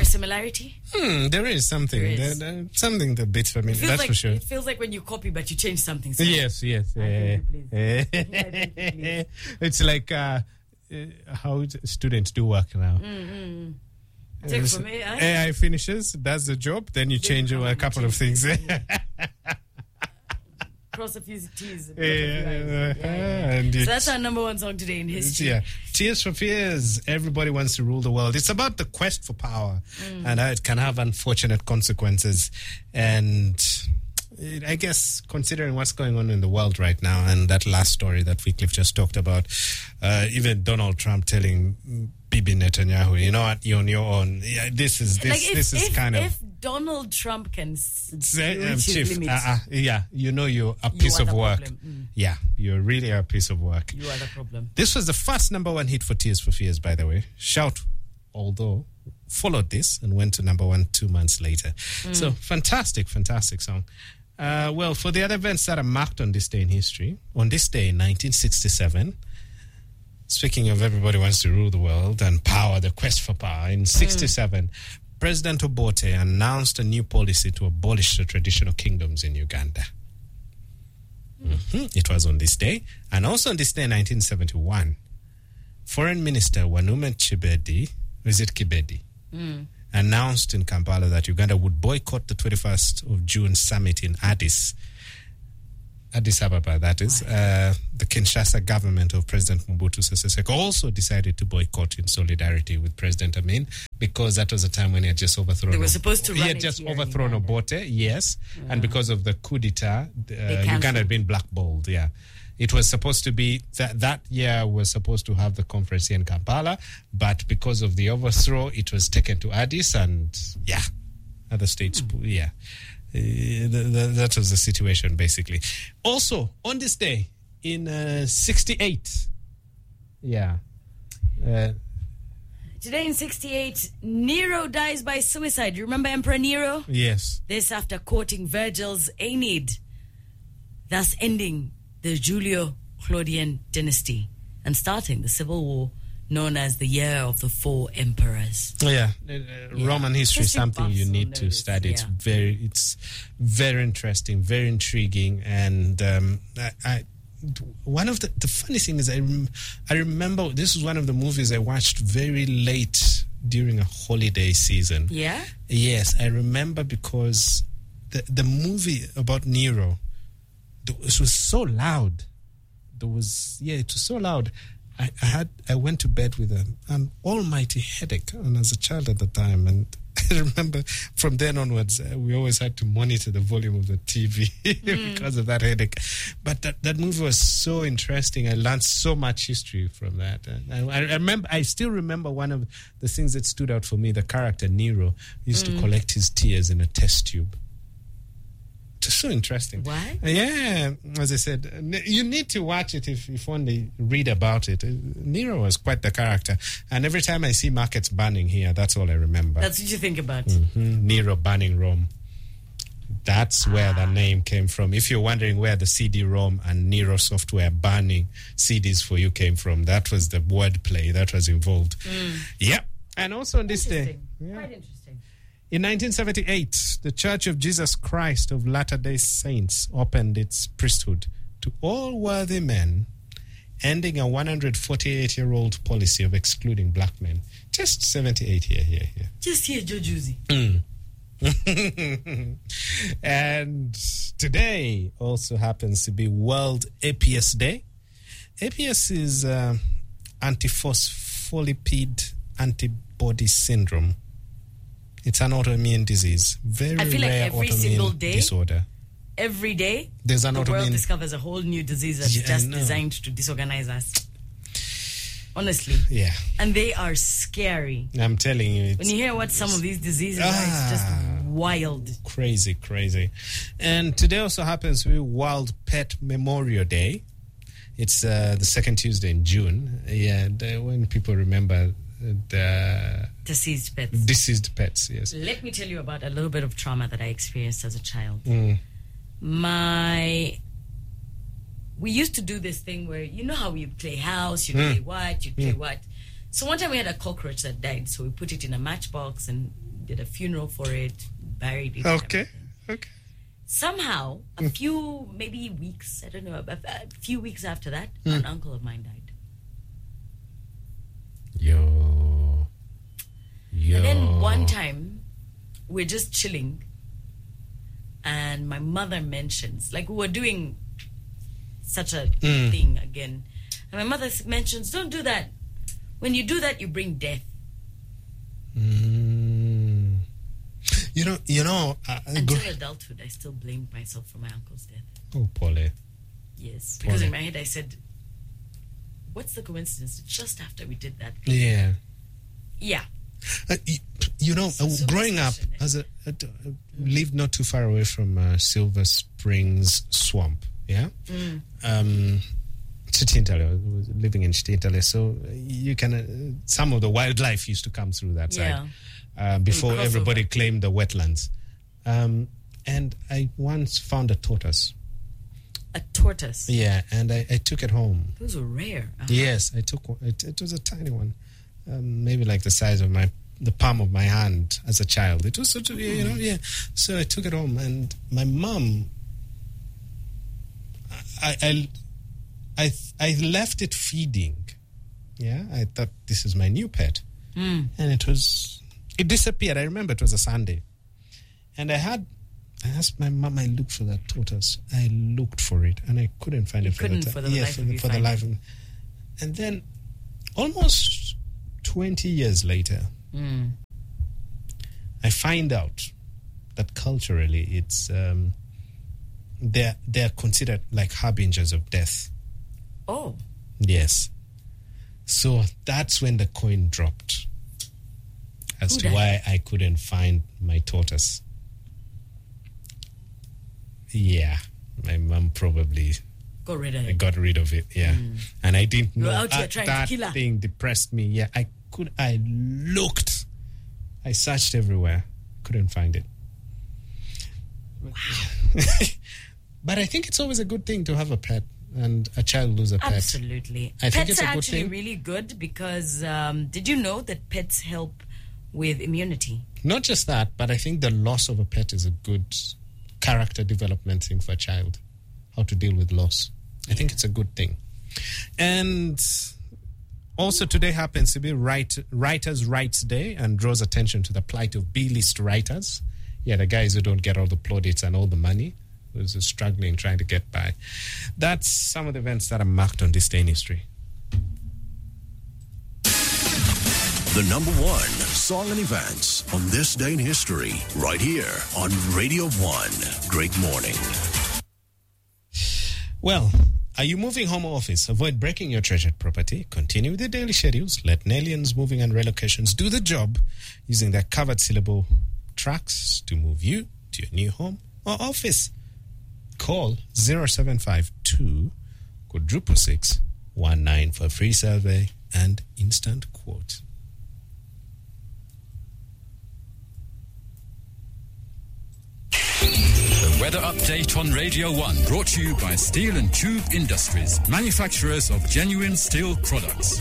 a similarity? There is something. There is. Something that beats familiar, that's like, for sure. It feels like when you copy, but you change something. So Yes. Please. It's like how students do work now. Take for me, AI finishes, does the job, then you change a couple of things. Cross a few T's. And so that's our number one song today in history. Yeah. Tears for Fears. Everybody wants to rule the world. It's about the quest for power and how it can have unfortunate consequences. And I guess considering what's going on in the world right now and that last story that Wycliffe just talked about, even Donald Trump telling Bibi Netanyahu, you know what, you're on your own. Yeah, this is kind of... If Donald Trump can reach his Chief, limits, you're a piece of work. Yeah, you're really a piece of work. You are the problem. This was the first number one hit for Tears for Fears, by the way. Shout, although, followed this and went to number one 2 months later. So, fantastic song. Well, for the other events that are marked on this day in history, on this day in 1967, speaking of everybody wants to rule the world and power, the quest for power, in 67, President Obote announced a new policy to abolish the traditional kingdoms in Uganda. It was on this day. And also on this day in 1971, Foreign Minister Wanume Chibedi, announced in Kampala that Uganda would boycott the 21st of June summit in Addis Ababa, that is. The Kinshasa government of President Mobutu Sese Seko also decided to boycott in solidarity with President Amin because that was a time when he had just overthrown... They were supposed to run He had just overthrown Obote, yes. Yeah. And because of the coup d'etat, Uganda had been blackballed, yeah. It was supposed to be... That year was supposed to have the conference here in Kampala, but because of the overthrow, it was taken to Addis and, other states, that was the situation, basically. Also, on this day, in 68, today in 68, Nero dies by suicide. You remember Emperor Nero? Yes. This after courting Virgil's Aeneid, thus ending the Julio-Claudian dynasty and starting the civil war known as the Year of the Four Emperors. Roman history is something you need to study. It's very interesting, very intriguing, and one of the funny thing is I remember this was one of the movies I watched very late during a holiday season. Yeah? Yes, I remember because the movie about Nero, it was so loud. It was so loud. I went to bed with an almighty headache, and as a child at the time, and I remember from then onwards, we always had to monitor the volume of the TV because of that headache. But that movie was so interesting. I learned so much history from that. And I still remember one of the things that stood out for me. The character Nero used to collect his tears in a test tube. It's so interesting. Why? Yeah, as I said, you need to watch it if only read about it. Nero was quite the character. And every time I see markets burning here, that's all I remember. That's what you think about. Nero burning Rome. That's where the name came from. If you're wondering where the CD-ROM and Nero software burning CDs for you came from, that was the wordplay that was involved. Yeah. And also on this day. Yeah. Quite interesting. In 1978, the Church of Jesus Christ of Latter-day Saints opened its priesthood to all worthy men, ending a 148-year-old policy of excluding black men. Just 78 here. Just here, Jojuzi. And today also happens to be World APS Day. APS is antiphospholipid antibody syndrome. It's an autoimmune disease. Very rare every single day, disorder. Every day, there's an the world discovers a whole new disease that's designed to disorganize us. Honestly. Yeah. And they are scary. I'm telling you. When you hear what some of these diseases are, it's just wild. Crazy. And today also happens to be World Pet Memorial Day. It's the second Tuesday in June. Yeah, when people remember the deceased pets, yes. Let me tell you about a little bit of trauma that I experienced as a child. We used to do this thing where, you know how you play house, you play what. So one time we had a cockroach that died, so we put it in a matchbox and did a funeral for it, buried it. Okay. Somehow, a few, maybe weeks, I don't know, a few weeks after that, an uncle of mine died. Yo. And then one time, we're just chilling, and my mother mentions, like we were doing such a thing again, and my mother mentions, don't do that. When you do that, you bring death. Until adulthood, I still blamed myself for my uncle's death. Oh, Paulie. Yes, because in my head I said, what's the coincidence? It's just after we did that. Yeah. Yeah. Growing up, lived not too far away from Silver Springs Swamp. Yeah. Chitintale, was living in Chitintale, so you can. Some of the wildlife used to come through that side before everybody claimed the wetlands. And I once found a tortoise. A tortoise? Yeah, and I took it home. Those were rare. Yes, I took one. It was a tiny one, maybe like the size of the palm of my hand as a child. It was such a, yeah. So I took it home, and my mom, I left it feeding. Yeah, I thought this is my new pet, and it disappeared. I remember it was a Sunday, and I asked my mom. I looked for that tortoise. I looked for it, and I couldn't find it. For the life of me. And then, almost 20 years later, I find out that culturally, it's they're considered like harbingers of death. Oh, yes. So that's when the coin dropped as to why I couldn't find my tortoise. Yeah, my mom probably got rid of it. Yeah, and I didn't know out here trying that to kill her. Thing depressed me. Yeah, I looked, I searched everywhere, couldn't find it. Wow. But I think it's always a good thing to have a pet and a child lose a pet. Absolutely. I think pets it's a are good actually thing. really good because did you know that pets help with immunity? Not just that, but I think the loss of a pet is a good character development thing for a child. How to deal with loss. I think it's a good thing. And also today happens to be Writers' Rights Day and draws attention to the plight of B-list writers. Yeah, the guys who don't get all the plaudits and all the money, who's struggling, trying to get by. That's some of the events that are marked on this day in history. The number one song and events on this day in history, right here on Radio 1. Great morning. Well, are you moving home or office? Avoid breaking your treasured property. Continue with your daily schedules. Let Nelians Moving and Relocations do the job using their covered syllable tracks to move you to your new home or office. Call 0752 666 for a free survey and instant quote. The weather update on Radio 1 brought to you by Steel and Tube Industries, manufacturers of genuine steel products.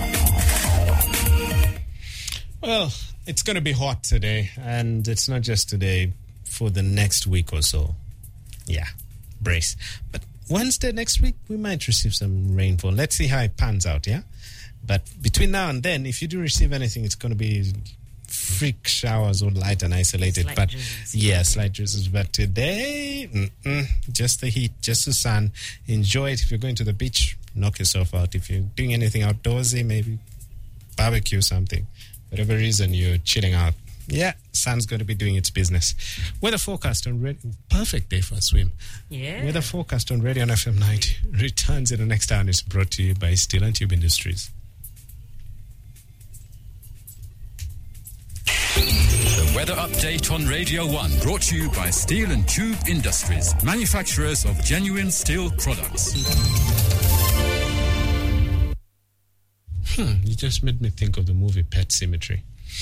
Well, it's going to be hot today, and it's not just today, for the next week or so. Yeah, brace. But Wednesday next week, we might receive some rainfall. Let's see how it pans out, yeah? But between now and then, if you do receive anything, it's going to be freak showers or light and isolated. Slight drizzles. But today, just the heat, just the sun. Enjoy it. If you're going to the beach, knock yourself out. If you're doing anything outdoorsy, maybe barbecue something. Whatever reason you're chilling out. Yeah, sun's going to be doing its business. Weather forecast on Radio... Perfect day for a swim. Yeah. Weather forecast on Radio on FM 90 returns in the next hour and is brought to you by Steel and Tube Industries. The weather update on Radio 1 brought to you by Steel and Tube Industries, manufacturers of genuine steel products. You just made me think of the movie Pet Sematary.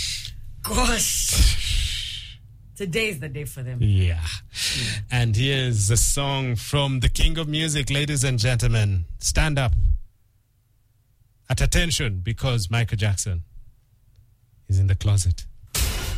Gosh. Today's the day for them. Yeah. And here's a song from the King of Music, ladies and gentlemen. Stand up. At attention, because Michael Jackson is in the closet.